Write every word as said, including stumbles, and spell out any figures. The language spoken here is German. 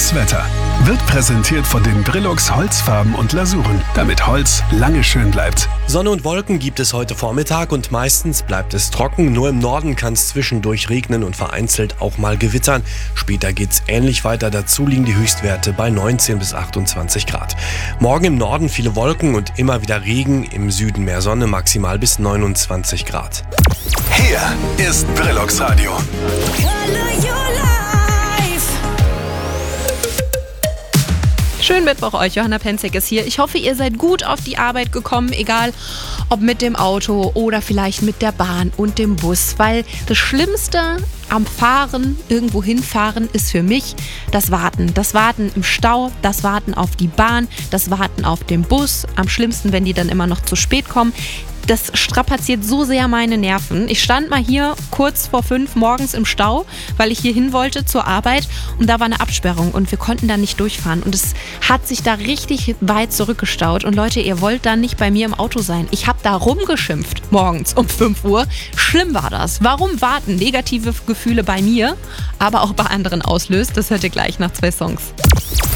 Das Wetter wird präsentiert von den Brillux Holzfarben und Lasuren, damit Holz lange schön bleibt. Sonne und Wolken gibt es heute Vormittag und meistens bleibt es trocken. Nur im Norden kann es zwischendurch regnen und vereinzelt auch mal gewittern. Später geht's ähnlich weiter. Dazu liegen die Höchstwerte bei neunzehn bis achtundzwanzig Grad. Morgen im Norden viele Wolken und immer wieder Regen. Im Süden mehr Sonne, maximal bis neunundzwanzig Grad. Hier ist Brillux Radio. Schönen Mittwoch euch, Johanna Penzek ist hier. Ich hoffe, ihr seid gut auf die Arbeit gekommen, egal ob mit dem Auto oder vielleicht mit der Bahn und dem Bus, weil das Schlimmste am Fahren, irgendwo hinfahren, ist für mich das Warten. Das Warten im Stau, das Warten auf die Bahn, das Warten auf den Bus. Am schlimmsten, wenn die dann immer noch zu spät kommen. Das strapaziert so sehr meine Nerven. Ich stand mal hier kurz vor fünf morgens im Stau, weil ich hier hin wollte zur Arbeit und da war eine Absperrung und wir konnten da nicht durchfahren und es hat sich da richtig weit zurückgestaut und Leute, ihr wollt dann nicht bei mir im Auto sein. Ich habe da rumgeschimpft morgens um fünf Uhr. Schlimm war das. Warum Warten negative Gefühle bei mir, aber auch bei anderen auslöst, das hört ihr gleich nach zwei Songs.